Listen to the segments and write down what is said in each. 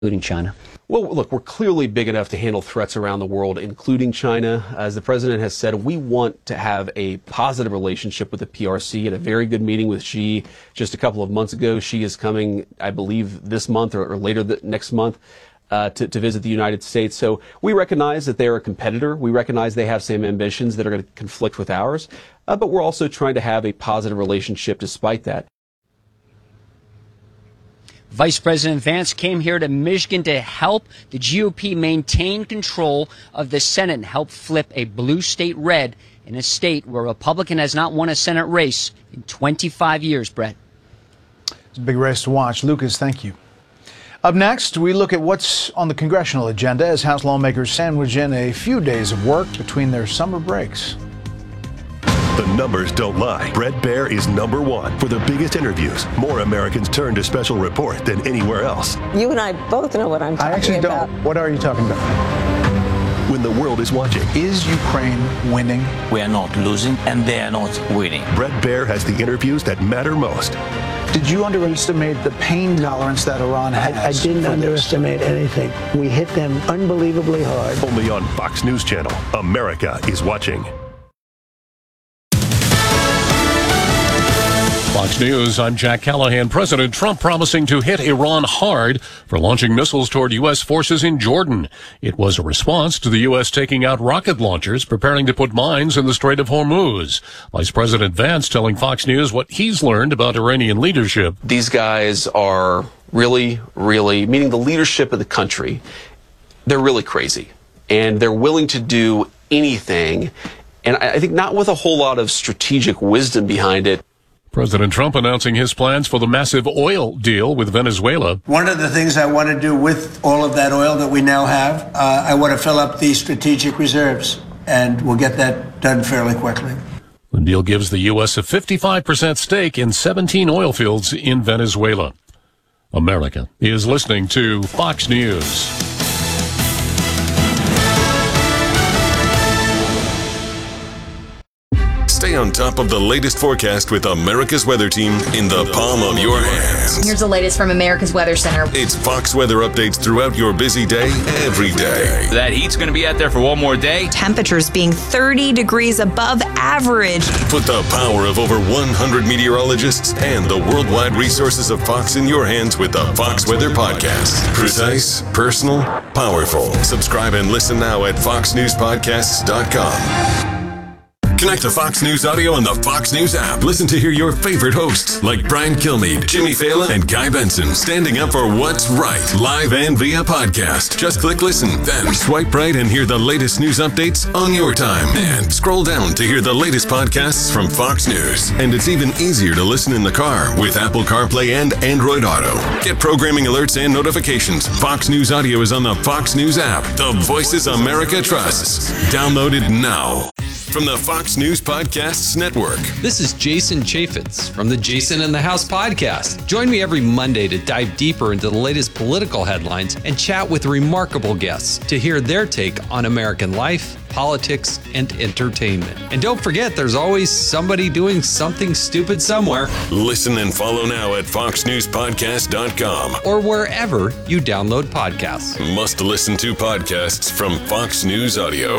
including China? Well, look, we're clearly big enough to handle threats around the world, including China. As the president has said, we want to have a positive relationship with the PRC. At a very good meeting with Xi just a couple of months ago. Xi is coming, I believe, this month or later next month to visit the United States. So we recognize that they're a competitor. We recognize they have same ambitions that are going to conflict with ours. But we're also trying to have a positive relationship despite that. Vice President Vance came here to Michigan to help the GOP maintain control of the Senate and help flip a blue state red in a state where a Republican has not won a Senate race in 25 years, Brett. It's a big race to watch. Lucas, thank you. Up next, we look at what's on the congressional agenda as House lawmakers sandwich in a few days of work between their summer breaks. The numbers don't lie. Bret Baier is #1 for the biggest interviews. More Americans turn to Special Report than anywhere else. You and I both know what I'm talking about. I actually don't. What are you talking about? When the world is watching. Is Ukraine winning? We are not losing, and they are not winning. Bret Baier has the interviews that matter most. Did you underestimate the pain tolerance that Iran has? I didn't underestimate anything. We hit them unbelievably hard. Only on Fox News Channel. America is watching. Fox News, I'm Jack Callahan. President Trump promising to hit Iran hard for launching missiles toward U.S. forces in Jordan. It was a response to the U.S. taking out rocket launchers, preparing to put mines in the Strait of Hormuz. Vice President Vance telling Fox News what he's learned about Iranian leadership. These guys are really, meaning the leadership of the country, they're really crazy. And they're willing to do anything. And I think not with a whole lot of strategic wisdom behind it. President Trump announcing his plans for the massive oil deal with Venezuela. One of the things I want to do with all of that oil that we now have, I want to fill up the strategic reserves, and we'll get that done fairly quickly. The deal gives the U.S. a 55% stake in 17 oil fields in Venezuela. America is listening to Fox News. Stay on top of the latest forecast with America's Weather Team in the palm of your hands. Here's the latest from America's Weather Center. It's Fox weather updates throughout your busy day, every day. That heat's going to be out there for one more day. Temperatures being 30 degrees above average. Put the power of over 100 meteorologists and the worldwide resources of Fox in your hands with the Fox Weather Podcast. Precise, personal, powerful. Subscribe and listen now at foxnewspodcasts.com. Connect to Fox News Audio on the Fox News app. Listen to hear your favorite hosts like Brian Kilmeade, Jimmy Fallon, and Guy Benson standing up for what's right, live and via podcast. Just click listen, then swipe right and hear the latest news updates on your time. And scroll down to hear the latest podcasts from Fox News. And it's even easier to listen in the car with Apple CarPlay and Android Auto. Get programming alerts and notifications. Fox News Audio is on the Fox News app. The voices America trusts. Download it now. From the Fox News Podcasts Network. This is Jason Chaffetz from the Jason in the House podcast. Join me every Monday to dive deeper into the latest political headlines and chat with remarkable guests to hear their take on American life, politics, and entertainment. And don't forget, there's always somebody doing something stupid somewhere. Listen and follow now at foxnewspodcast.com or wherever you download podcasts. Must listen to podcasts from Fox News Audio.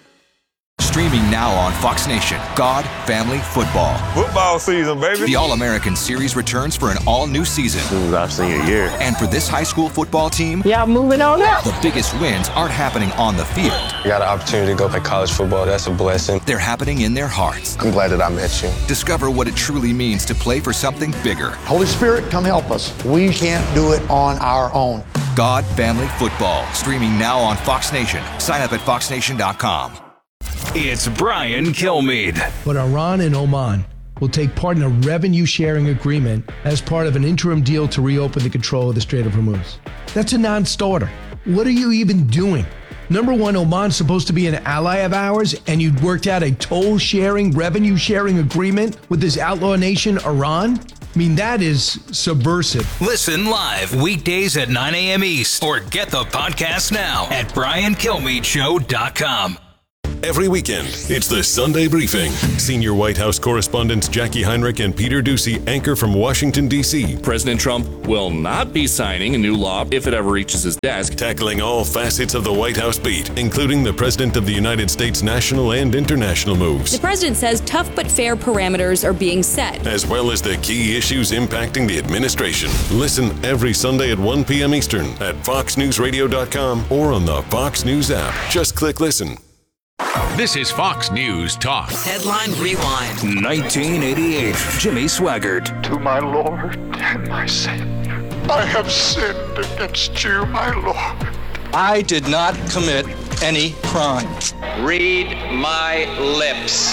Streaming now on Fox Nation, God, Family, Football. Football season, baby. The All-American Series returns for an all-new season. This is our senior year. And for this high school football team, y'all moving on up. The biggest wins aren't happening on the field. I got an opportunity to go play college football. That's a blessing. They're happening in their hearts. I'm glad that I met you. Discover what it truly means to play for something bigger. Holy Spirit, come help us. We can't do it on our own. God, Family, Football. Streaming now on Fox Nation. Sign up at foxnation.com. It's Brian Kilmeade. But Iran and Oman will take part in a revenue-sharing agreement as part of an interim deal to reopen the control of the Strait of Hormuz. That's a non-starter. What are you even doing? Number one, Oman's supposed to be an ally of ours, and you'd worked out a toll-sharing, revenue-sharing agreement with this outlaw nation, Iran? I mean, that is subversive. Listen live weekdays at 9 a.m. East or get the podcast now at BrianKilmeadeShow.com. Every weekend, it's the Sunday Briefing. Senior White House correspondents Jackie Heinrich and Peter Doocy anchor from Washington, D.C. President Trump will not be signing a new law if it ever reaches his desk. Tackling all facets of the White House beat, including the President of the United States' national and international moves. The president says tough but fair parameters are being set, as well as the key issues impacting the administration. Listen every Sunday at 1 p.m. Eastern at foxnewsradio.com or on the Fox News app. Just click listen. This is Fox News Talk. Headline Rewind. 1988. Jimmy Swaggart. To my Lord and my Savior, I have sinned against you, my Lord. I did not commit any crime. Read my lips.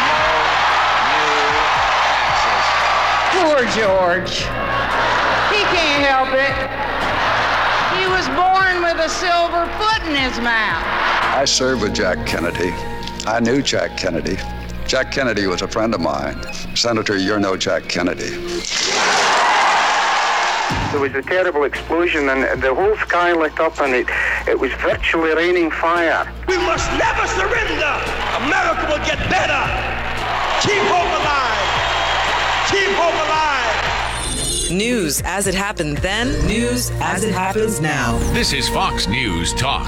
No new taxes. Poor George. He can't help it. He was born with a silver foot in his mouth. I served with Jack Kennedy. I knew Jack Kennedy. Jack Kennedy was a friend of mine. Senator, you're no Jack Kennedy. There was a terrible explosion and the whole sky lit up and it was virtually raining fire. We must never surrender. America will get better. Keep hope alive. Keep hope alive. News as it happened then, news as it happens now. This is Fox News Talk.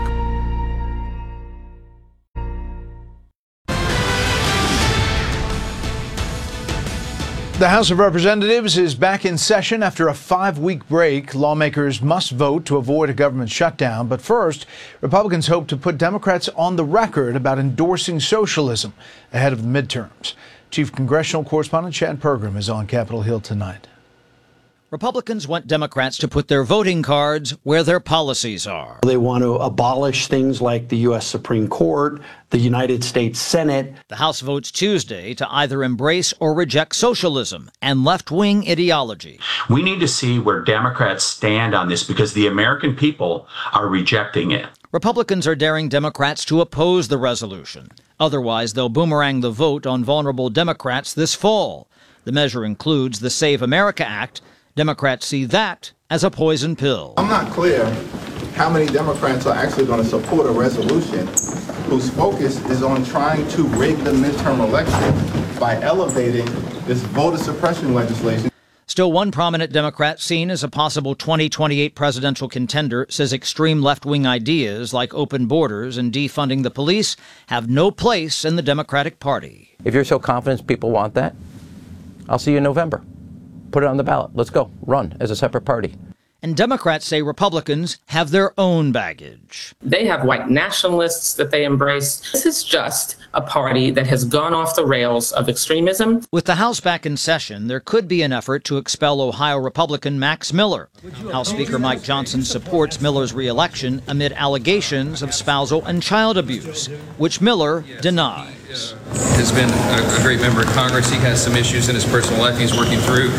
The House of Representatives is back in session after a 5-week break. Lawmakers must vote to avoid a government shutdown. But first, Republicans hope to put Democrats on the record about endorsing socialism ahead of the midterms. Chief Congressional Correspondent Chad Pergram is on Capitol Hill tonight. Republicans want Democrats to put their voting cards where their policies are. They want to abolish things like the U.S. Supreme Court, the United States Senate. The House votes Tuesday to either embrace or reject socialism and left-wing ideology. We need to see where Democrats stand on this because the American people are rejecting it. Republicans are daring Democrats to oppose the resolution. Otherwise, they'll boomerang the vote on vulnerable Democrats this fall. The measure includes the Save America Act. Democrats see that as a poison pill. I'm not clear how many Democrats are actually going to support a resolution whose focus is on trying to rig the midterm election by elevating this voter suppression legislation. Still, one prominent Democrat seen as a possible 2028 presidential contender says extreme left-wing ideas like open borders and defunding the police have no place in the Democratic Party. If you're so confident people want that, I'll see you in November. Put it on the ballot. Let's go. Run as a separate party. And Democrats say Republicans have their own baggage. They have white nationalists that they embrace. This is just a party that has gone off the rails of extremism. With the House back in session, there could be an effort to expel Ohio Republican Max Miller. House Speaker Mike Johnson supports Miller's re-election amid allegations of spousal and child abuse, which Miller denies. Has been a great member of Congress. He has some issues in his personal life he's working through.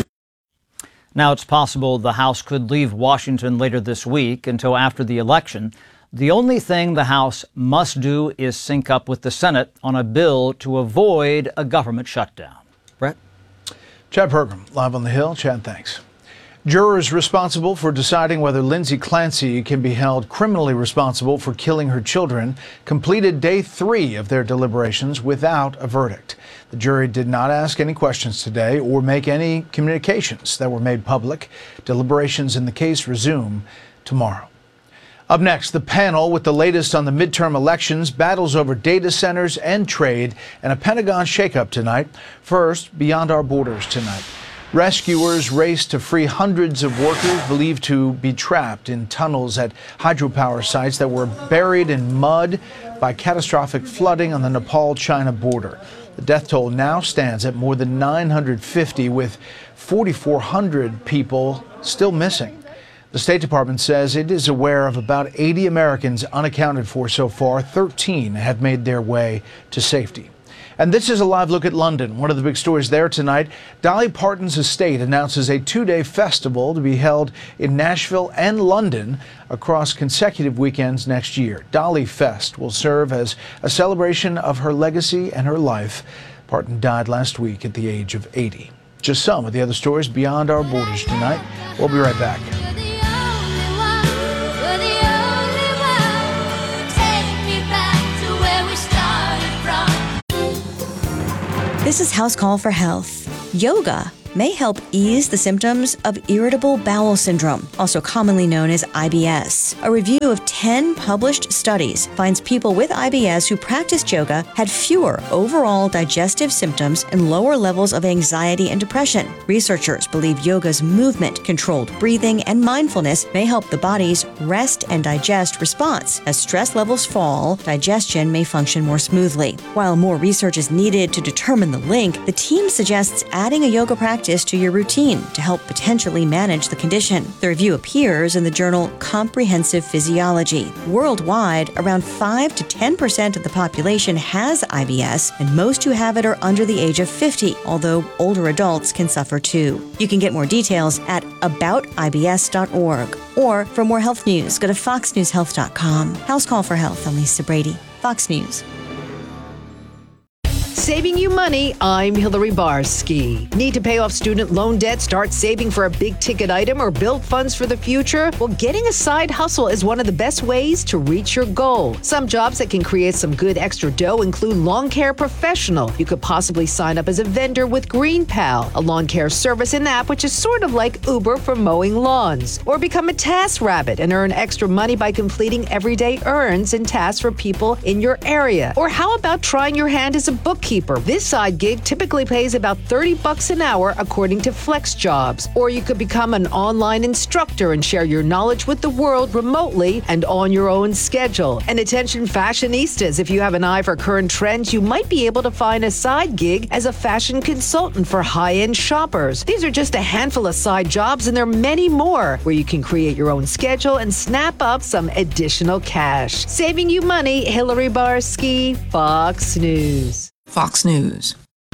Now it's possible the House could leave Washington later this week until after the election. The only thing the House must do is sync up with the Senate on a bill to avoid a government shutdown. Brett? Chad Pergram, live on the Hill. Chad, thanks. Jurors responsible for deciding whether Lindsay Clancy can be held criminally responsible for killing her children completed day 3 of their deliberations without a verdict. The jury did not ask any questions today or make any communications that were made public. Deliberations in the case resume tomorrow. Up next, the panel with the latest on the midterm elections, battles over data centers and trade, and a Pentagon shakeup tonight. First, beyond our borders tonight. Rescuers race to free hundreds of workers believed to be trapped in tunnels at hydropower sites that were buried in mud by catastrophic flooding on the Nepal-China border. The death toll now stands at more than 950, with 4,400 people still missing. The State Department says it is aware of about 80 Americans unaccounted for so far. 13 have made their way to safety. And this is a live look at London. One of the big stories there tonight, Dolly Parton's estate announces a 2-day festival to be held in Nashville and London across consecutive weekends next year. Dolly Fest will serve as a celebration of her legacy and her life. Parton died last week at the age of 80. Just some of the other stories beyond our borders tonight. We'll be right back. Take me back to where we started. This is House Call for Health. Yoga may help ease the symptoms of irritable bowel syndrome, also commonly known as IBS. A review of 10 published studies finds people with IBS who practiced yoga had fewer overall digestive symptoms and lower levels of anxiety and depression. Researchers believe yoga's movement, controlled breathing, and mindfulness may help the body's rest and digest response. As stress levels fall, digestion may function more smoothly. While more research is needed to determine the link, the team suggests adding a yoga practice to your routine to help potentially manage the condition. The review appears in the journal Comprehensive Physiology. Worldwide, around 5 to 10% of the population has IBS, and most who have it are under the age of 50, although older adults can suffer too. You can get more details at aboutibs.org. Or for more health news, go to foxnewshealth.com. House Call for Health. I'm Lisa Brady, Fox News. Saving you money, I'm Hillary Barsky. Need to pay off student loan debt, start saving for a big ticket item, or build funds for the future? Well, getting a side hustle is one of the best ways to reach your goal. Some jobs that can create some good extra dough include lawn care professional. You could possibly sign up as a vendor with GreenPal, a lawn care service and app which is sort of like Uber for mowing lawns. Or become a task rabbit and earn extra money by completing everyday errands and tasks for people in your area. Or how about trying your hand as a bookkeeper? This side gig typically pays about $30 an hour according to Flex Jobs. Or you could become an online instructor and share your knowledge with the world remotely and on your own schedule. And attention fashionistas, if you have an eye for current trends, you might be able to find a side gig as a fashion consultant for high-end shoppers. These are just a handful of side jobs, and there are many more where you can create your own schedule and snap up some additional cash. Saving you money, Hillary Barsky, Fox News. Fox News.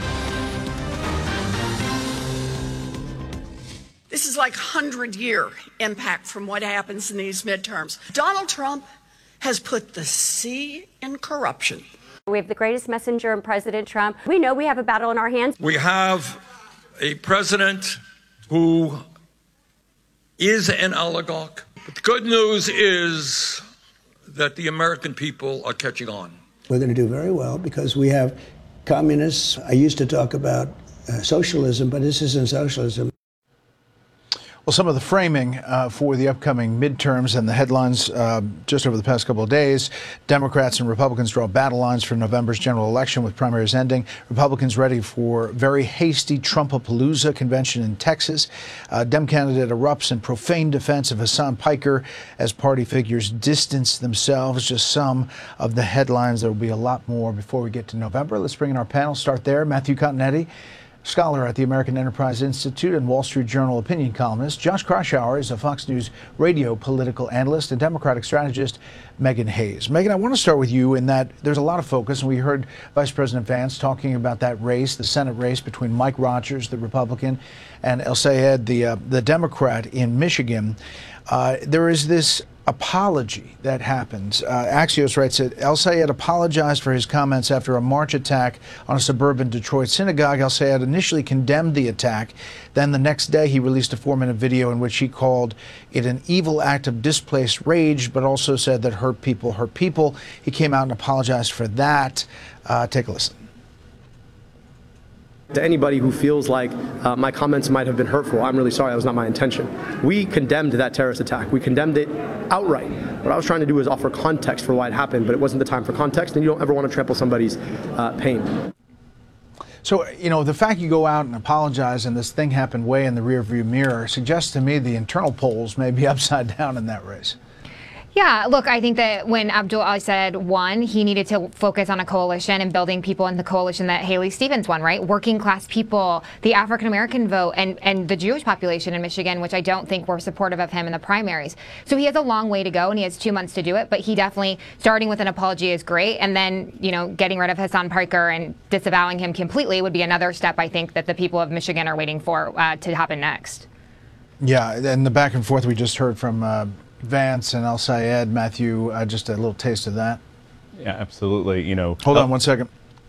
This is like 100-year impact from what happens in these midterms. Donald Trump has put the C in corruption. We have the greatest messenger in President Trump. We know we have a battle in our hands. We have a president who is an oligarch. But the good news is that the American people are catching on. We're going to do very well because we have communists. I used to talk about socialism, but this isn't socialism. Well, some of the framing for the upcoming midterms and the headlines just over the past couple of days. Democrats and Republicans draw battle lines for November's general election with primaries ending. Republicans ready for very hasty Trumpapalooza convention in Texas. Dem candidate erupts in profane defense of Hassan Piker as party figures distance themselves. Just some of the headlines. There will be a lot more before we get to November. Let's bring in our panel. Start there. Matthew Continetti, scholar at the American Enterprise Institute and Wall Street Journal opinion columnist. Josh Kraushaar is a Fox News radio political analyst, and Democratic strategist Megan Hayes. Megan, I want to start with you in that there's a lot of focus, and we heard Vice President Vance talking about that race, the Senate race between Mike Rogers, the Republican, and El Sayed, the Democrat in Michigan. There is this apology that happens. Axios writes that El Sayed apologized for his comments after a March attack on a suburban Detroit synagogue. El Sayed initially condemned the attack. Then the next day he released a 4-minute video in which he called it an evil act of displaced rage, but also said that hurt people hurt people. He came out and apologized for that. Take a listen. To anybody who feels like my comments might have been hurtful, I'm really sorry. That was not my intention. We condemned that terrorist attack. We condemned it outright. What I was trying to do was offer context for why it happened, but it wasn't the time for context, and you don't ever want to trample somebody's pain. So, you know, the fact you go out and apologize and this thing happened way in the rearview mirror suggests to me the internal polls may be upside down in that race. Yeah, look, I think that when Abdul said won, he needed to focus on a coalition and building people in the coalition that Haley Stevens won, right? Working class people, the African American vote, and the Jewish population in Michigan, which I don't think were supportive of him in the primaries. So he has a long way to go, and he has 2 months to do it. But he definitely, starting with an apology is great, and then, you know, getting rid of Hassan Piker and disavowing him completely would be another step, I think, that the people of Michigan are waiting for to happen next. Yeah, and the back and forth we just heard from Vance and El Sayed, Matthew, just a little taste of that. Yeah, absolutely. You know, hold on 1 second.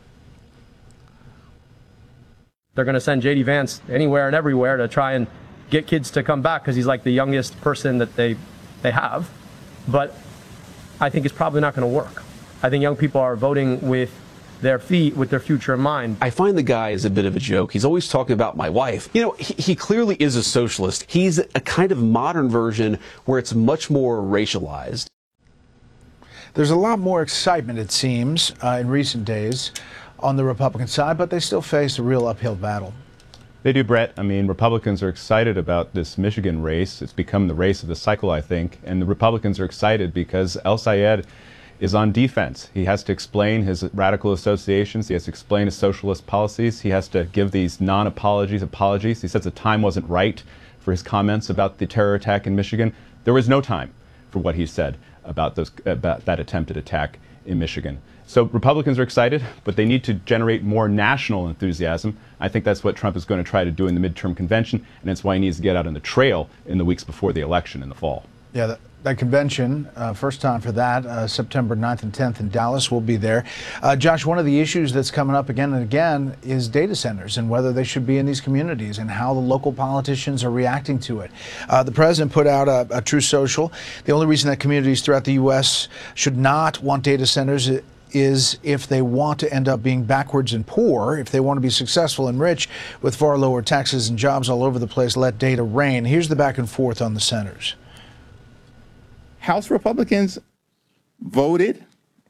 They're going to send J.D. Vance anywhere and everywhere to try and get kids to come back because he's like the youngest person that they have. But I think it's probably not going to work. I think young people are voting with their feet with their future in mind. I find the guy is a bit of a joke. He's always talking about my wife. You know, he clearly is a socialist. He's a kind of modern version where it's much more racialized. There's a lot more excitement, it seems, in recent days on the Republican side, but they still face a real uphill battle. They do, Brett. I mean, Republicans are excited about this Michigan race. It's become the race of the cycle, I think. And the Republicans are excited because El-Sayed is on defense. He has to explain his radical associations. He has to explain his socialist policies. He has to give these non-apologies apologies. He says the time wasn't right for his comments about the terror attack in Michigan. There was no time for what he said about that attempted attack in Michigan. So Republicans are excited, but they need to generate more national enthusiasm. I think that's what Trump is going to try to do in the midterm convention, and that's why he needs to get out on the trail in the weeks before the election in the fall. Yeah, that convention, first time for that, September 9th and 10th in Dallas. We'll be there. Josh, one of the issues that's coming up again and again is data centers and whether they should be in these communities and how the local politicians are reacting to it. The president put out a True Social. The only reason that communities throughout the U.S. should not want data centers is if they want to end up being backwards and poor. If they want to be successful and rich with far lower taxes and jobs all over the place, let data reign. Here's the back and forth on the centers. House Republicans voted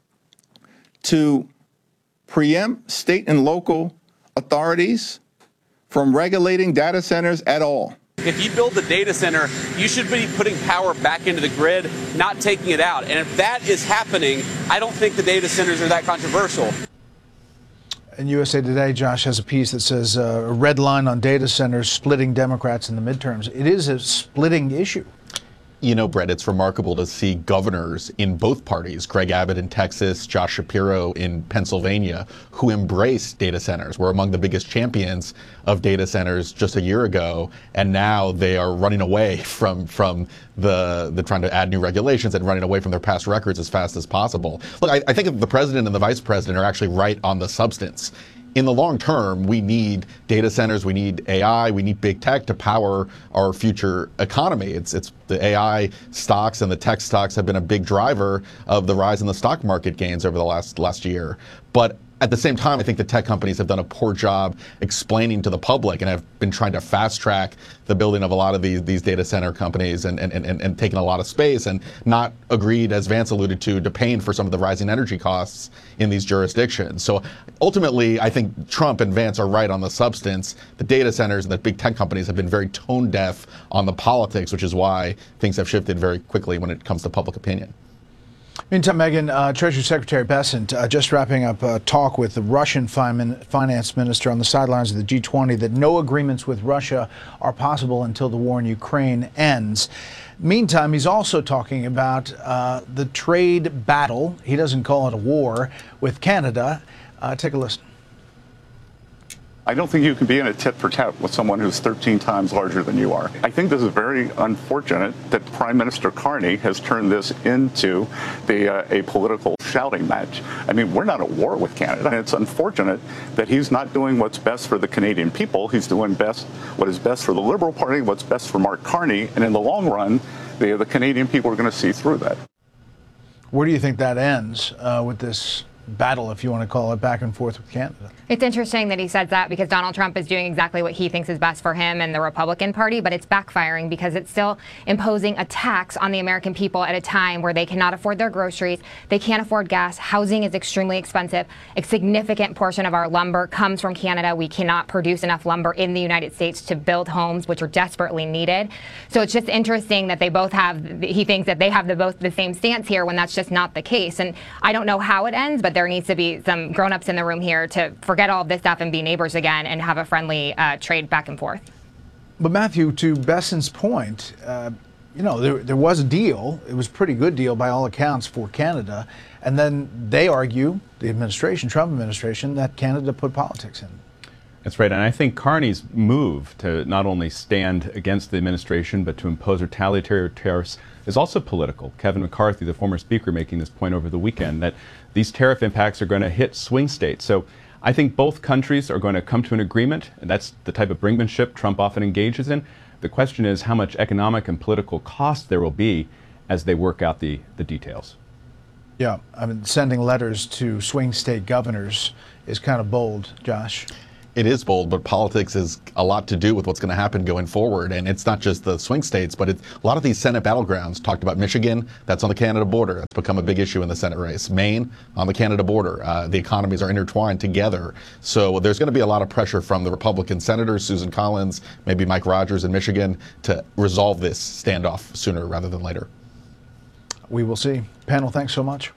to preempt state and local authorities from regulating data centers at all. If you build the data center, you should be putting power back into the grid, not taking it out. And if that is happening, I don't think the data centers are that controversial. And USA Today, Josh, has a piece that says a red line on data centers splitting Democrats in the midterms. It is a splitting issue. You know, Brett, it's remarkable to see governors in both parties, Greg Abbott in Texas, Josh Shapiro in Pennsylvania, who embrace data centers. We're among the biggest champions of data centers just a year ago, and now they are running away from the trying to add new regulations and running away from their past records as fast as possible. Look, I think the president and the vice president are actually right on the substance. In the long term, we need data centers, we need AI, we need big tech to power our future economy. It's the AI stocks and the tech stocks have been a big driver of the rise in the stock market gains over the last year. But at the same time, I think the tech companies have done a poor job explaining to the public and have been trying to fast track the building of a lot of these data center companies and taking a lot of space and not agreed, as Vance alluded to paying for some of the rising energy costs in these jurisdictions. So ultimately, I think Trump and Vance are right on the substance. The data centers and the big tech companies have been very tone deaf on the politics, which is why things have shifted very quickly when it comes to public opinion. Meantime, Megan, Treasury Secretary Bessent just wrapping up a talk with the Russian finance minister on the sidelines of the G20 that no agreements with Russia are possible until the war in Ukraine ends. Meantime, he's also talking about the trade battle, he doesn't call it a war, with Canada. Take a listen. I don't think you can be in a tit-for-tat with someone who's 13 times larger than you are. I think this is very unfortunate that Prime Minister Carney has turned this into a political shouting match. I mean, we're not at war with Canada, and it's unfortunate that he's not doing what's best for the Canadian people. He's doing what is best for the Liberal Party, what's best for Mark Carney, and in the long run, the Canadian people are going to see through that. Where do you think that ends with this battle, if you want to call it, back and forth with Canada? It's interesting that he says that because Donald Trump is doing exactly what he thinks is best for him and the Republican Party, but it's backfiring because it's still imposing a tax on the American people at a time where they cannot afford their groceries, they can't afford gas, housing is extremely expensive, a significant portion of our lumber comes from Canada. We cannot produce enough lumber in the United States to build homes, which are desperately needed. So it's just interesting that they both have, he thinks that they have both the same stance here when that's just not the case. And I don't know how it ends, but there needs to be some grown-ups in the room here to forget all of this stuff and be neighbors again and have a friendly trade back and forth. But Matthew, to Bessent's point, you know, there was a deal. It was a pretty good deal by all accounts for Canada. And then they argue, the administration, Trump administration, that Canada put politics in. That's right. And I think Carney's move to not only stand against the administration, but to impose retaliatory tariffs is also political. Kevin McCarthy, the former speaker, making this point over the weekend, that these tariff impacts are going to hit swing states. So I think both countries are going to come to an agreement, and that's the type of brinkmanship Trump often engages in. The question is how much economic and political cost there will be as they work out the details. Yeah, I mean, sending letters to swing state governors is kind of bold, Josh. It is bold, but politics is a lot to do with what's going to happen going forward. And it's not just the swing states, but a lot of these Senate battlegrounds. Talked about Michigan, that's on the Canada border. That's become a big issue in the Senate race. Maine, on the Canada border. The economies are intertwined together. So there's going to be a lot of pressure from the Republican senators, Susan Collins, maybe Mike Rogers in Michigan, to resolve this standoff sooner rather than later. We will see. Panel, thanks so much.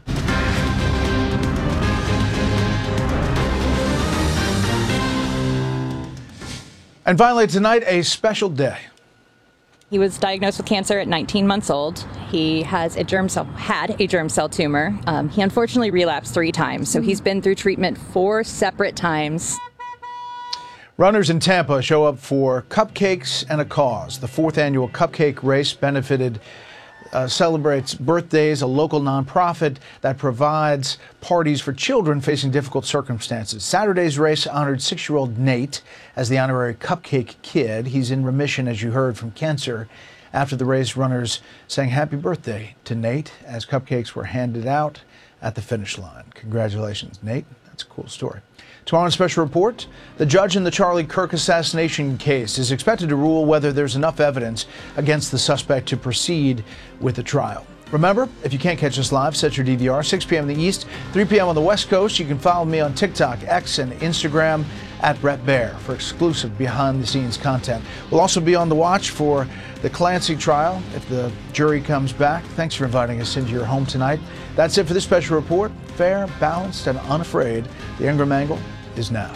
And finally tonight, a special day. He was diagnosed with cancer at 19 months old. He had a germ cell tumor. He unfortunately relapsed 3 times, so he's been through treatment 4 separate times. Runners in Tampa show up for Cupcakes and a Cause. The 4th annual Cupcake Race celebrates birthdays, a local nonprofit that provides parties for children facing difficult circumstances. Saturday's race honored 6-year-old Nate as the honorary Cupcake Kid. He's in remission, as you heard, from cancer. After the race, runners sang happy birthday to Nate as cupcakes were handed out at the finish line. Congratulations, Nate. That's a cool story. Tomorrow on Special Report, the judge in the Charlie Kirk assassination case is expected to rule whether there's enough evidence against the suspect to proceed with the trial. Remember, if you can't catch us live, set your DVR, 6 p.m. in the East, 3 p.m. on the West Coast. You can follow me on TikTok, X, and Instagram at Brett Baer for exclusive behind-the-scenes content. We'll also be on the watch for the Clancy trial if the jury comes back. Thanks for inviting us into your home tonight. That's it for this Special Report. Fair, balanced, and unafraid. The Ingram Angle is now.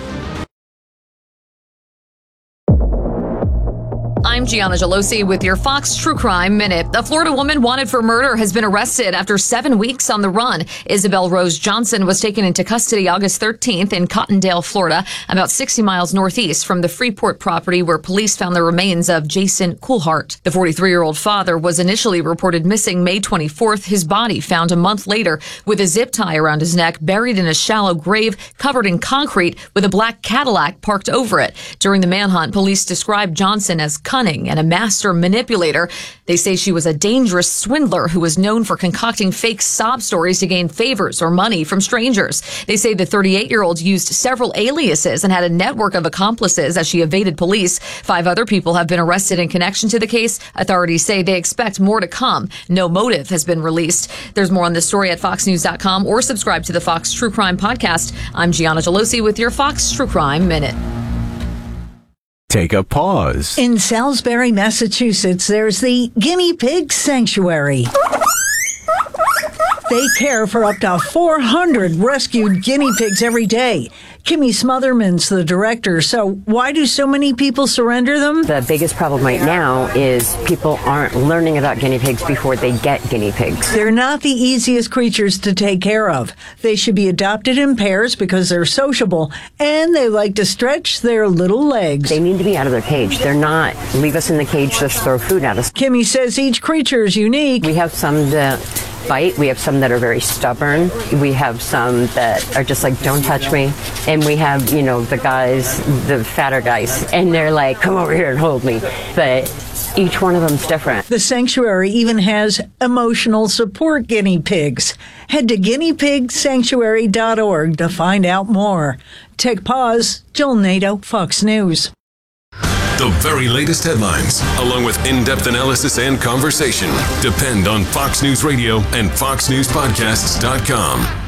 I'm Gianna Gelosi with your Fox True Crime Minute. A Florida woman wanted for murder has been arrested after 7 weeks on the run. Isabel Rose Johnson was taken into custody August 13th in Cottondale, Florida, about 60 miles northeast from the Freeport property where police found the remains of Jason Coolhart. The 43-year-old father was initially reported missing May 24th. His body found a month later with a zip tie around his neck, buried in a shallow grave covered in concrete with a black Cadillac parked over it. During the manhunt, police described Johnson as cunning and a master manipulator. They say she was a dangerous swindler who was known for concocting fake sob stories to gain favors or money from strangers. They say the 38-year-old used several aliases and had a network of accomplices as she evaded police. 5 other people have been arrested in connection to the case. Authorities say they expect more to come. No motive has been released. There's more on this story at foxnews.com or subscribe to the Fox True Crime podcast. I'm Gianna Gelosi with your Fox True Crime Minute. Take a pause. In Salisbury, Massachusetts, there's the Guinea Pig Sanctuary. They care for up to 400 rescued guinea pigs every day. Kimmy Smotherman's the director. So why do so many people surrender them? The biggest problem right now is people aren't learning about guinea pigs before they get guinea pigs. They're not the easiest creatures to take care of. They should be adopted in pairs because they're sociable and they like to stretch their little legs. They need to be out of their cage. They're not, leave us in the cage, just throw food at us. Kimmy says each creature is unique. We have some that fight. We have some that are very stubborn. We have some that are just like, don't touch me. And we have, the guys, the fatter guys, and they're like, come over here and hold me. But each one of them's different. The sanctuary even has emotional support guinea pigs. Head to guineapigsanctuary.org to find out more. Take pause. Joel Nato, Fox News. The very latest headlines, along with in-depth analysis and conversation, depend on Fox News Radio and FoxNewsPodcasts.com.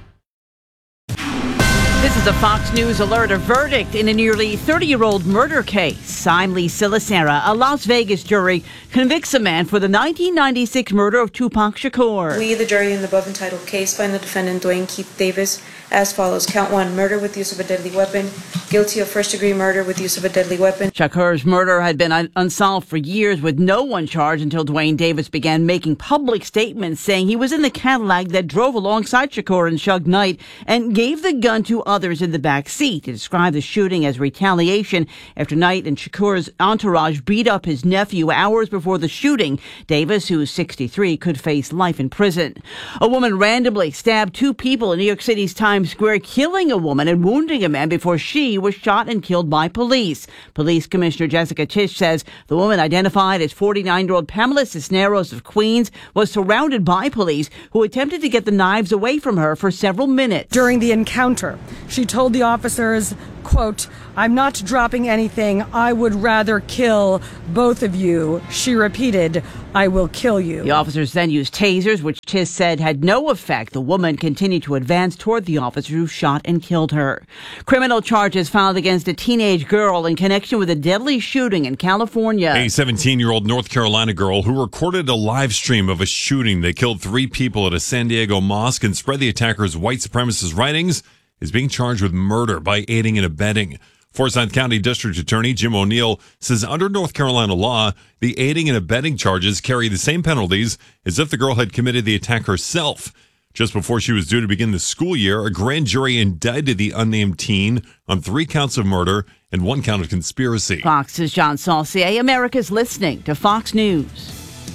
This is a Fox News alert. A verdict in a nearly 30-year-old murder case. I'm Lee Silasera. A Las Vegas jury convicts a man for the 1996 murder of Tupac Shakur. We, the jury in the above entitled case, find the defendant Dwayne Keith Davis as follows. Count 1, murder with use of a deadly weapon. Guilty of first-degree murder with use of a deadly weapon. Shakur's murder had been unsolved for years with no one charged until Dwayne Davis began making public statements saying he was in the Cadillac that drove alongside Shakur and Suge Knight and gave the gun to others others in the back seat. He described the shooting as retaliation after Knight and Shakur's entourage beat up his nephew hours before the shooting. Davis, who's 63, could face life in prison. A woman randomly stabbed 2 people in New York City's Times Square, killing a woman and wounding a man before she was shot and killed by police. Police Commissioner Jessica Tisch says the woman, identified as 49-year-old Pamela Cisneros of Queens, was surrounded by police who attempted to get the knives away from her for several minutes. During the encounter, she told the officers, quote, "I'm not dropping anything. I would rather kill both of you." She repeated, "I will kill you." The officers then used tasers, which Tisch said had no effect. The woman continued to advance toward the officer who shot and killed her. Criminal charges filed against a teenage girl in connection with a deadly shooting in California. A 17-year-old North Carolina girl who recorded a live stream of a shooting that killed 3 people at a San Diego mosque and spread the attacker's white supremacist writings is being charged with murder by aiding and abetting. Forsyth County District Attorney Jim O'Neill says under North Carolina law, the aiding and abetting charges carry the same penalties as if the girl had committed the attack herself. Just before she was due to begin the school year, a grand jury indicted the unnamed teen on 3 counts of murder and 1 count of conspiracy. Fox's John Saucier. America's listening to Fox News.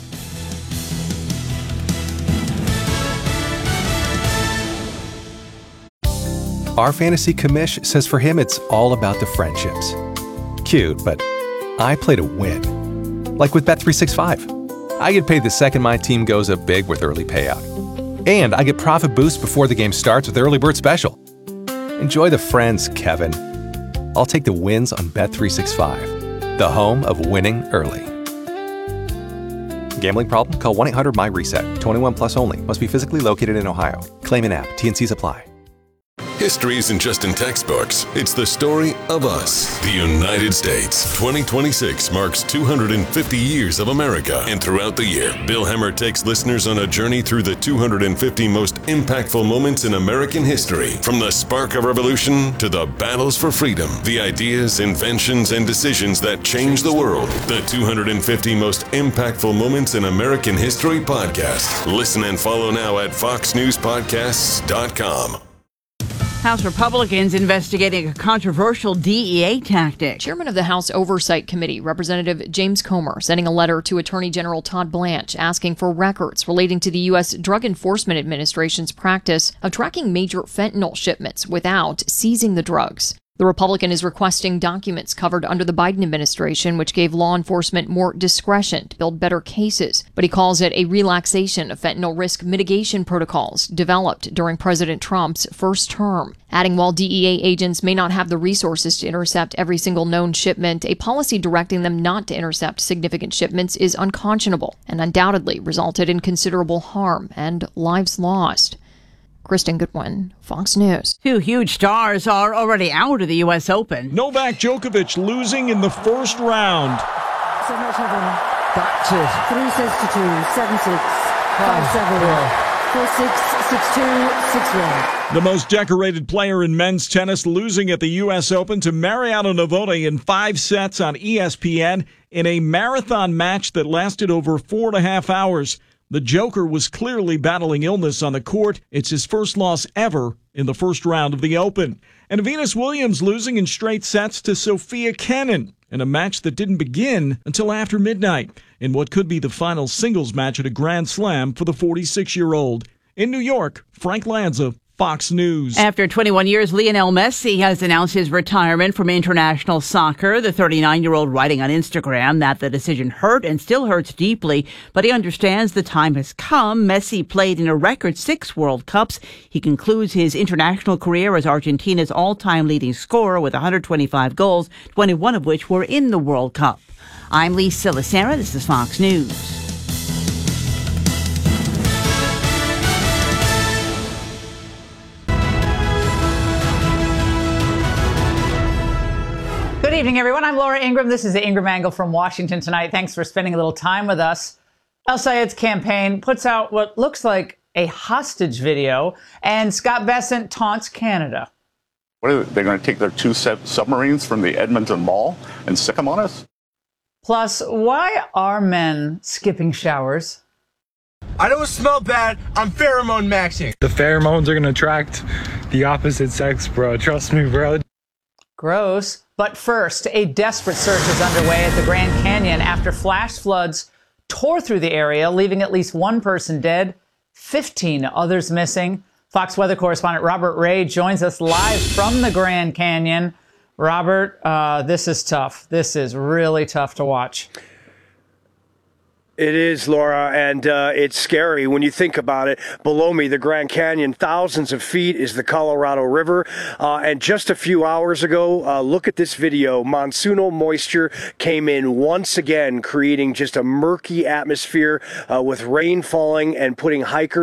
Our fantasy commish says for him it's all about the friendships. Cute, but I play to win. Like with Bet365. I get paid the second my team goes up big with early payout. And I get profit boost before the game starts with Early Bird Special. Enjoy the friends, Kevin. I'll take the wins on Bet365, the home of winning early. Gambling problem? Call 1-800-MY-RESET. 21 plus only. Must be physically located in Ohio. Claim in app. T&Cs apply. History isn't just in textbooks. It's the story of us, the United States. 2026 marks 250 years of America. And throughout the year, Bill Hemmer takes listeners on a journey through the 250 most impactful moments in American history. From the spark of revolution to the battles for freedom, the ideas, inventions, and decisions that changed the world. The 250 most impactful moments in American history podcast. Listen and follow now at foxnewspodcasts.com. House Republicans investigating a controversial DEA tactic. Chairman of the House Oversight Committee, Representative James Comer, sending a letter to Attorney General Todd Blanche asking for records relating to the U.S. Drug Enforcement Administration's practice of tracking major fentanyl shipments without seizing the drugs. The Republican is requesting documents covered under the Biden administration, which gave law enforcement more discretion to build better cases. But he calls it a relaxation of fentanyl risk mitigation protocols developed during President Trump's first term. Adding, while DEA agents may not have the resources to intercept every single known shipment, a policy directing them not to intercept significant shipments is unconscionable and undoubtedly resulted in considerable harm and lives lost. Kristen Goodwin, Fox News. 2 huge stars are already out of the U.S. Open. Novak Djokovic losing in the first round. 3 sets to 2, 7-6, 5-7, 4-6, 6-2, 6-1. The most decorated player in men's tennis losing at the U.S. Open to Mariano Navone in 5 sets on ESPN in a marathon match that lasted over 4.5 hours. The Joker was clearly battling illness on the court. It's his first loss ever in the first round of the Open. And Venus Williams losing in straight sets to Sophia Kenin in a match that didn't begin until after midnight in what could be the final singles match at a Grand Slam for the 46-year-old. In New York, Frank Lanza, Fox News. After 21 years, Lionel Messi has announced his retirement from international soccer. The 39-year-old writing on Instagram that the decision hurt and still hurts deeply, but he understands the time has come. Messi played in a record 6 World Cups. He concludes his international career as Argentina's all-time leading scorer with 125 goals, 21 of which were in the World Cup. I'm Lisa Lacera. This is Fox News. Good evening, everyone. I'm Laura Ingraham. This is the Ingraham Angle from Washington tonight. Thanks for spending a little time with us. El Sayed's campaign puts out what looks like a hostage video, and Scott Bessent taunts Canada. What are they going to take their 2 submarines from the Edmonton Mall and stick them on us? Plus, why are men skipping showers? I don't smell bad. I'm pheromone maxing. The pheromones are going to attract the opposite sex, bro. Trust me, bro. Gross. But first, a desperate search is underway at the Grand Canyon after flash floods tore through the area, leaving at least one person dead, 15 others missing. Fox weather correspondent Robert Ray joins us live from the Grand Canyon. Robert, this is tough. This is really tough to watch. It is, Laura, and it's scary when you think about it. Below me, the Grand Canyon, thousands of feet, is the Colorado River. And just a few hours ago, look at this video. Monsoonal moisture came in once again, creating just a murky atmosphere with rain falling and putting hikers